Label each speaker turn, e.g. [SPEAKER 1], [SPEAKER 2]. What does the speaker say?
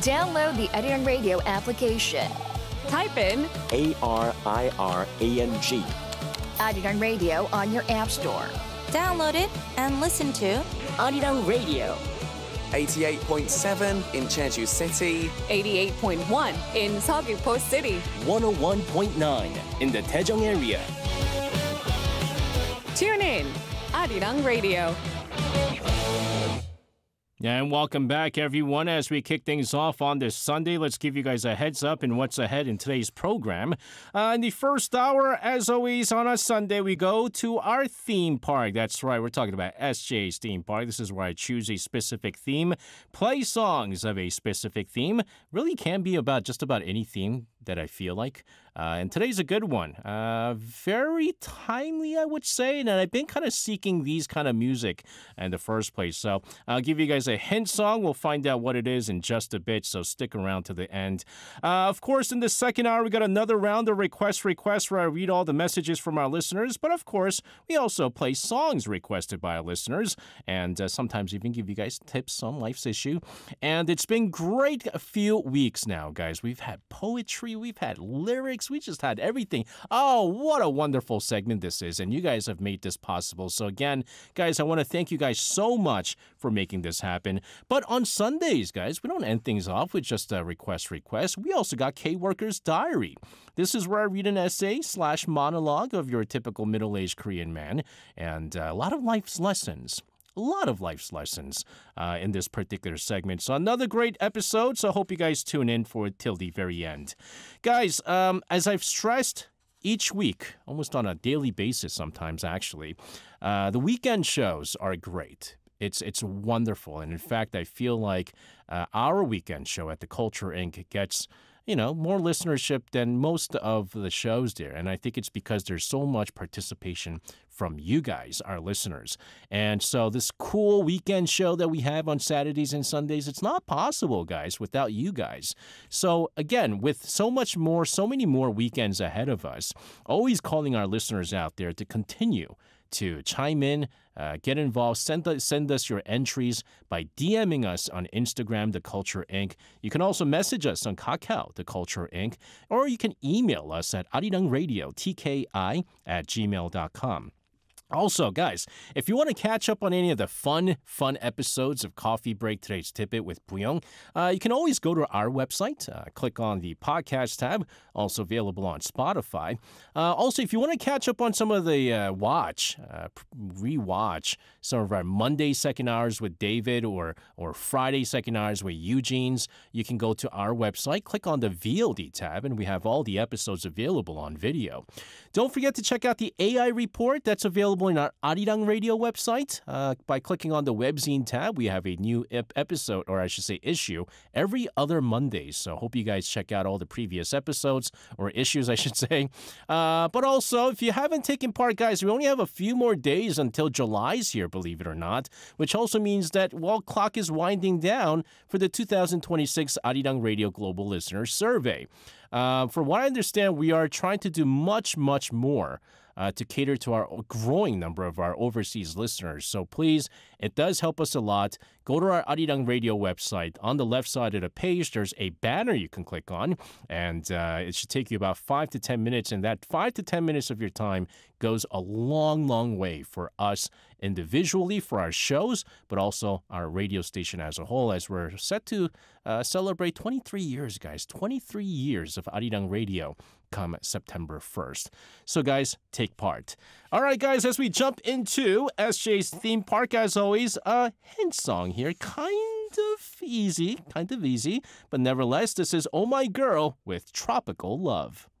[SPEAKER 1] Download the Arirang Radio application.
[SPEAKER 2] Type in
[SPEAKER 3] ARIRANG.
[SPEAKER 1] Arirang Radio on your app store.
[SPEAKER 4] Download it and listen to
[SPEAKER 3] Arirang Radio.
[SPEAKER 5] 88.7 in Jeju City.
[SPEAKER 2] 88.1 in Seogwipo City.
[SPEAKER 6] 101.9 in the Daejeong area.
[SPEAKER 2] Tune in, Arirang Radio.
[SPEAKER 7] And welcome back, everyone. As we kick things off on this Sunday, let's give you guys a heads up in what's ahead in today's program. In the first hour, as always, on a Sunday, we go to our theme park. That's right, we're talking about SJ's theme park. This is where I choose a specific theme, play songs of a specific theme. Really can be about just about any theme that I feel like. And today's a good one. Very timely, I would say. And I've been kind of seeking these kind of music in the first place. So I'll give you guys a hint song. We'll find out what it is in just a bit. So stick around to the end. Of course, in the second hour, we got another round of requests where I read all the messages from our listeners. But of course, we also play songs requested by our listeners. And sometimes even give you guys tips on life's issue. And it's been great a few weeks now, guys. We've had poetry. We've had lyrics. We just had everything. Oh, what a wonderful segment this is. And you guys have made this possible. So again, guys, I want to thank you guys so much for making this happen. But on Sundays, guys, we don't end things off with just a request. We also got K-Worker's Diary. This is where I read an essay/monologue of your typical middle-aged Korean man and a lot of life's lessons. A lot of life's lessons in this particular segment. So another great episode. So I hope you guys tune in for it till the very end. Guys, as I've stressed each week, almost on a daily basis sometimes actually, the weekend shows are great. It's wonderful. And in fact, I feel like our weekend show at the Culture Inc. gets more listenership than most of the shows there. And I think it's because there's so much participation from you guys, our listeners. And so this cool weekend show that we have on Saturdays and Sundays, it's not possible, guys, without you guys. So again, with so many more weekends ahead of us, always calling our listeners out there to continue to chime in, get involved, send us your entries by DMing us on Instagram, The Culture Inc. You can also message us on Kakao, The Culture Inc., or you can email us at arirangradio@tki@gmail.com. Also, guys, if you want to catch up on any of the fun episodes of Coffee Break Today's Tidbit with Buyong, you can always go to our website, click on the podcast tab, also available on Spotify. Also, if you want to catch up on some of the rewatch some of our Monday second hours with David or Friday second hours with Eugene's, you can go to our website, click on the VOD tab, and we have all the episodes available on video. Don't forget to check out the AI report that's available in our Arirang Radio website. By clicking on the webzine tab, we have a new episode, or I should say issue, every other Monday. So hope you guys check out all the previous episodes, or issues, I should say. But also, if you haven't taken part, guys, we only have a few more days until July's here, believe it or not, which also means that, clock is winding down for the 2026 Arirang Radio Global Listener Survey. From what I understand, we are trying to do much more to cater to our growing number of our overseas listeners. So please, it does help us a lot. Go to our Arirang Radio website. On the left side of the page, there's a banner you can click on, and it should take you about 5 to 10 minutes, and that 5 to 10 minutes of your time goes a long way for us individually, for our shows, but also our radio station as a whole, as we're set to celebrate 23 years, guys. 23 years of Arirang Radio come September 1st. So, guys, take part. All right, guys, as we jump into SJ's theme park, as always, a hint song here. Kind of easy, but nevertheless, this is Oh My Girl with Tropical Love.